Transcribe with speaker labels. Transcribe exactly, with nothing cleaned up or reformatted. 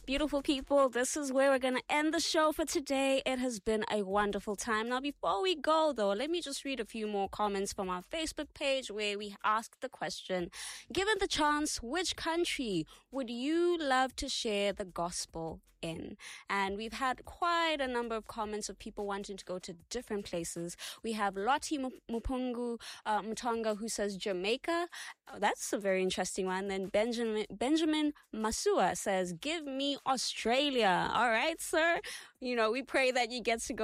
Speaker 1: Beautiful people, this is where we're going to end the show for today. It has been a wonderful time. Now, before we go, though, let me just read a few more comments from our Facebook page where we asked the question, given the chance, which country would you love to share the gospel in? And we've had quite a number of comments of people wanting to go to different places. We have Lottie Mupungu uh, Mutonga who says Jamaica. Oh, that's a very interesting one. Then Benjamin Benjamin Masua says, give me Australia. All right, sir. You know, we pray that you get to go